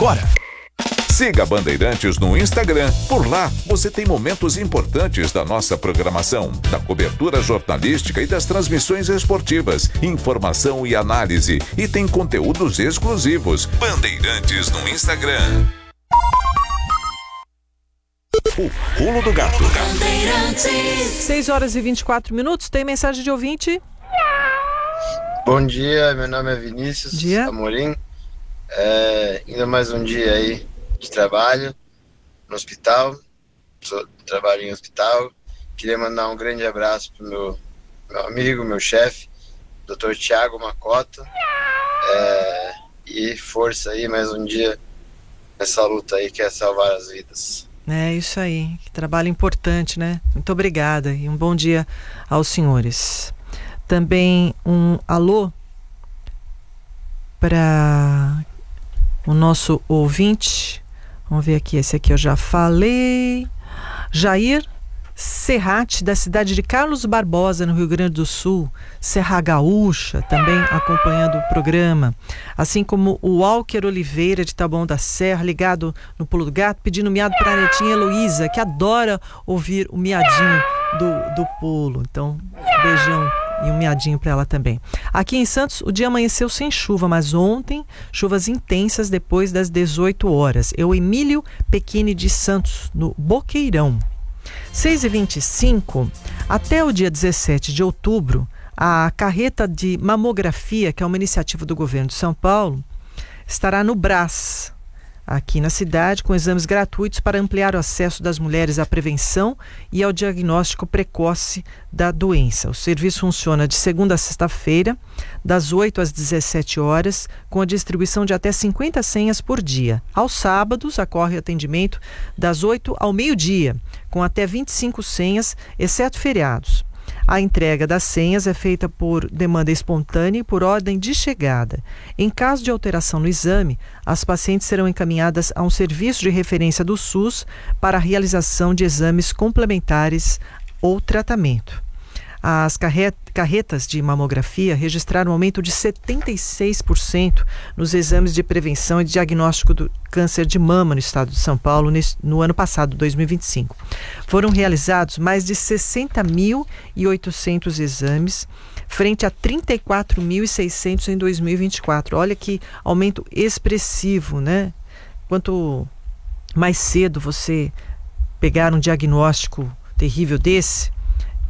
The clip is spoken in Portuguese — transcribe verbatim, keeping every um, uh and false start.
Agora! Siga Bandeirantes no Instagram. Por lá, você tem momentos importantes da nossa programação, da cobertura jornalística e das transmissões esportivas, informação e análise. E tem conteúdos exclusivos. Bandeirantes no Instagram. O Pulo do Gato. seis horas e vinte e quatro minutos. Tem mensagem de ouvinte? Bom dia, meu nome é Vinícius dia. Amorim. É, ainda mais um dia aí de trabalho no hospital. Sou, trabalho em hospital. Queria mandar um grande abraço pro meu, meu amigo, meu chefe, doutor Tiago Macota. É, e força aí, mais um dia nessa luta aí que é salvar as vidas. É isso aí, que trabalho importante, né? Muito obrigada e um bom dia aos senhores. Também um alô para o nosso ouvinte. Vamos ver aqui, esse aqui eu já falei. Jair Serrate, da cidade de Carlos Barbosa, no Rio Grande do Sul, Serra Gaúcha, também acompanhando o programa. Assim como o Walker Oliveira, de Taboão da Serra, ligado no Pulo do Gato, pedindo miado para a netinha Heloísa, que adora ouvir o miadinho do, do pulo. Então, um beijão e um miadinho para ela também. Aqui em Santos, o dia amanheceu sem chuva, mas ontem, chuvas intensas depois das dezoito horas. Eu, Emílio Pequini de Santos, no Boqueirão. seis e vinte e cinco, até o dia dezessete de outubro, a carreta de mamografia, que é uma iniciativa do governo de São Paulo, estará no Brás, aqui na cidade, com exames gratuitos para ampliar o acesso das mulheres à prevenção e ao diagnóstico precoce da doença. O serviço funciona de segunda a sexta-feira, das oito às dezessete horas, com a distribuição de até cinquenta senhas por dia. Aos sábados, ocorre atendimento das oito ao meio-dia, com até vinte e cinco senhas, exceto feriados. A entrega das senhas é feita por demanda espontânea e por ordem de chegada. Em caso de alteração no exame, as pacientes serão encaminhadas a um serviço de referência do SUS para a realização de exames complementares ou tratamento. As carretas de mamografia registraram um aumento de setenta e seis por cento nos exames de prevenção e diagnóstico do câncer de mama no estado de São Paulo no ano passado, dois mil e vinte e cinco. Foram realizados mais de sessenta mil e oitocentos exames, frente a trinta e quatro mil e seiscentos em dois mil e vinte e quatro. Olha que aumento expressivo, né? Quanto mais cedo você pegar um diagnóstico terrível desse,